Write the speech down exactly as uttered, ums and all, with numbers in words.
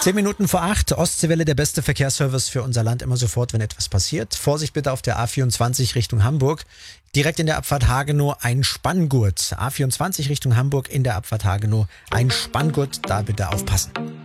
Zehn Minuten vor acht, Ostseewelle, der beste Verkehrsservice für unser Land, immer sofort, wenn etwas passiert. Vorsicht bitte auf der A vierundzwanzig Richtung Hamburg. Direkt in der Abfahrt Hagenow ein Spanngurt. A vierundzwanzig Richtung Hamburg in der Abfahrt Hagenow ein Spanngurt, da bitte aufpassen.